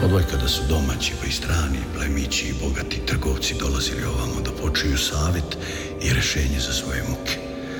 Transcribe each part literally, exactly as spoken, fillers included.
Odvojka da su domaći pa i strani plemići i bogati trgovci dolazili ovamo da počuju savjet i rešenje za svoje muke.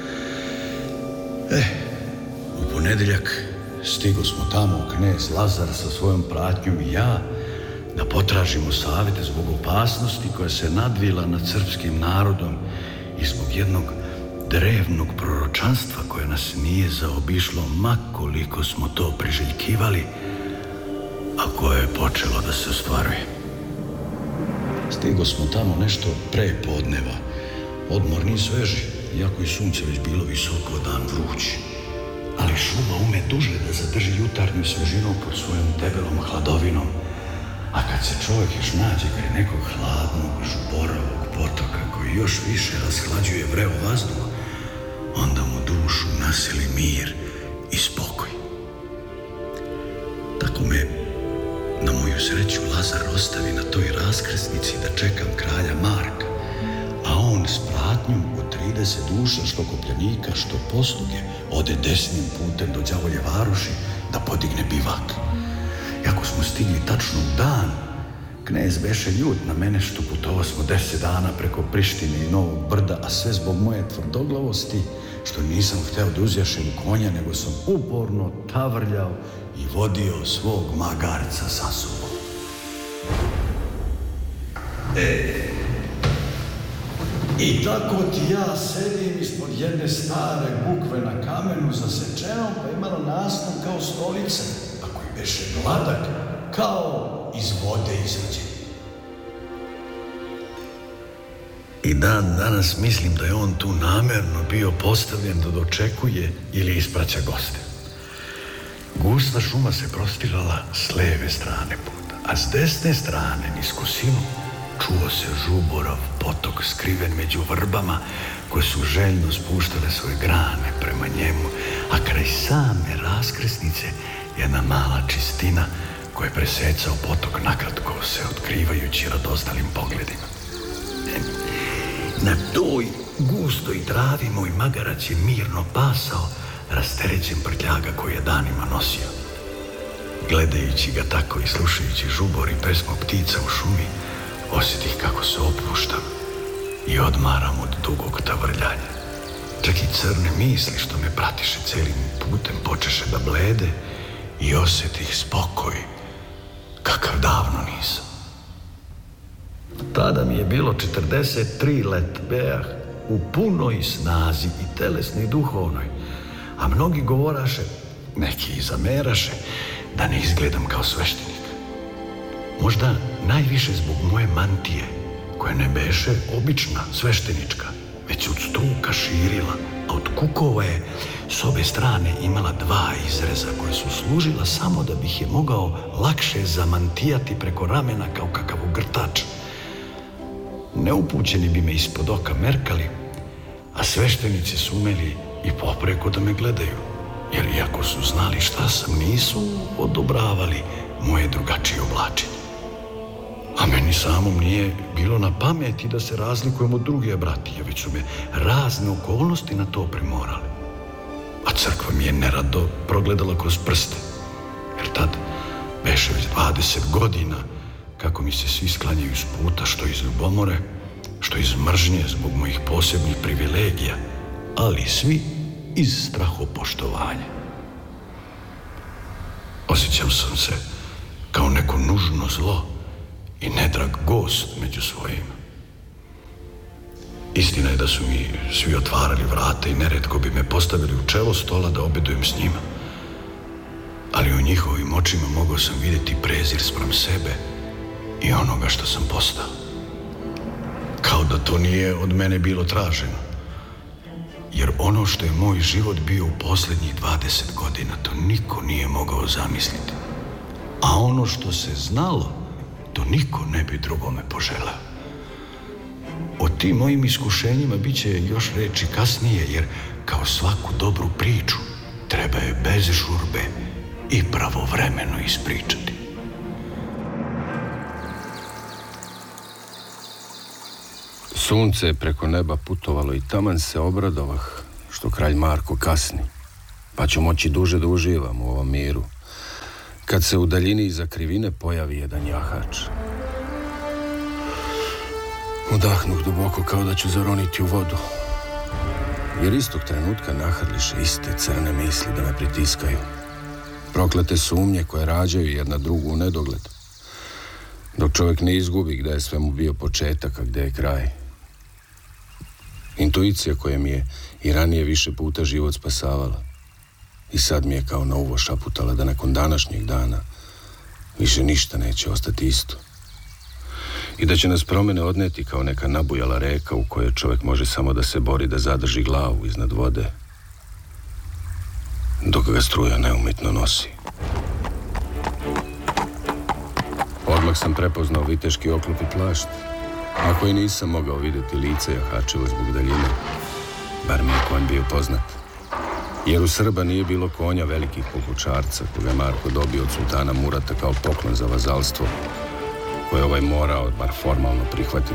Eh, u ponedeljak stigo smo tamo knez Lazar sa svojom pratnjom i ja da potražimo savjete zbog opasnosti koja se nadvila nad srpskim narodom i zbog jednog drevnog proročanstva koje nas nije zaobišlo ma koliko smo to priželjkivali, a koje je počelo da se ostvaruje. Stigo smo tamo nešto pre podneva, odmorni i sveži, iako i sunce već bilo visoko, dan vrući. Ali šuma ume duže da zadrži jutarnju svežinu pod svojom debelom hladovinom, a kad se čovjek još nađe kraj nekog hladnog, žuboravog potoka koji još više rashlađuje vreo vazduh, onda mu dušu naseli mir i spokoj. Tako me, na moju sreću, Lazar ostavi na toj raskrsnici da čekam kralja Marka, a on s pratnjom od trideset duša, što kopljanika, što posluge, ode desnim putem do đavolje varoši da podigne bivak. Jako smo stigli tačno u dan, knez beše ljut na mene što putovali smo deset dana preko Prištine i Novog Brda, a sve zbog moje tvrdoglavosti, što nisam hteo da uzjašem konja, nego sam uporno tavrljao i vodio svog magarca sa sobom. E, i tako ti ja sedim ispod jedne stare bukve na kamenu zasečenom, pa imalo naslov kao stolica, a koji beše gladak, kao iz vode izrađen. I dan danas mislim da je on tu namerno bio postavljen da dočekuje ili ispraća goste. Gusta šuma se prostirala s leve strane puta, a s desne strane, niz kosinu, čuo se žuborav potok skriven među vrbama koje su željno spuštale svoje grane prema njemu, a kraj same raskrsnice jedna mala čistina koja je presecao potok nakratko se otkrivajući radoznalim pogledima. Na toj gustoj travi moj magarac je mirno pasao, rasterećen prtljaga koji je danima nosio. Gledajući ga tako i slušajući žubor i pesmu ptica u šumi, osjetih kako se opuštam i odmaram od dugog tavrljanja. Čak i crne misli što me pratiše celim putem počeše da blede i osjetih spokoj kakav davno nisam. Tada mi je bilo četrdeset tri let, beah, u punoj snazi i telesnoj i duhovnoj, a mnogi govoraše, neki i zameraše, da ne izgledam kao sveštenik. Možda najviše zbog moje mantije, koja ne beše obična sveštenička, već od struka širila, a od kukova je s obe strane imala dva izreza koje su služila samo da bih je mogao lakše zamantijati preko ramena kao kakav ugrtač. Neupućeni bi me ispod oka merkali, a sveštenici su umeli i popreko da me gledaju, jer iako su znali šta sam, nisu odobravali moje drugačije oblačenje. A meni samom nije bilo na pameti da se razlikujem od druge bratije, već su me razne okolnosti na to primorale. A crkva mi je nerado progledala kroz prste, jer tad beše već dvadeset godina kako mi se svi sklanjaju s puta, što iz ljubomore, što iz mržnje zbog mojih posebnih privilegija, ali svi iz strahopoštovanja. Osjećam sam se kao neko nužno zlo i nedrag gost među svojima. Istina je da su mi svi otvarali vrata i neretko bi me postavili u čelo stola da obedujem s njima, ali u njihovim očima mogao sam vidjeti prezir spram sebe i onoga što sam postao. Kao da to nije od mene bilo traženo, jer ono što je moj život bio u posljednjih dvadeset godina, to niko nije mogao zamisliti. A ono što se znalo, to niko ne bi drugome poželeo. O tim mojim iskušenjima bit će još reči kasnije, jer kao svaku dobru priču treba je bez žurbe i pravovremeno ispričati. Sunce je preko neba putovalo i taman se obradovah što kralj Marko kasni, pa ću moći duže da uživam u ovom miru. kad se u daljini iza krivine pojavi jedan jahač. Udahnuh duboko kao da ću zaroniti u vodu, jer istog trenutka nahrliše iste crne misli da me pritiskaju. Proklete sumnje koje rađaju jedna drugu u nedogled, dok čovjek ne izgubi gdje je sve mu bio početak, a gdje je kraj. Intuicija koja mi je i ranije više puta život spasavala, i sad mi je kao na uvo šaputala da nakon današnjeg dana više ništa neće ostati isto. I da će nas promjene odneti kao neka nabujala reka u kojoj čovjek može samo da se bori da zadrži glavu iznad vode, dok ga struja neumitno nosi. Odmah sam prepoznao viteški oklop i plašt, ako i nisam mogao vidjeti lice jahačeva zbog daljine, bar mi je konj bio poznat. Jer u Srba nije bilo konja velikih pokučarca, koga je Marko dobio od sultana Murata kao poklon za vazalstvo, koje ovaj morao, bar formalno, prihvatiti